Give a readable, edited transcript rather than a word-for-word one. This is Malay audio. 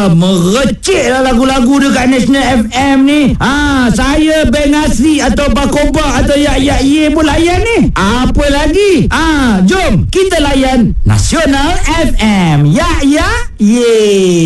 Merecik lah lagu-lagu dekat National FM ni. Saya Beng Asri atau Bakoba atau Yak Ye pun layan ni. Apa lagi? Jom kita layan Nasional FM. Yak Ye.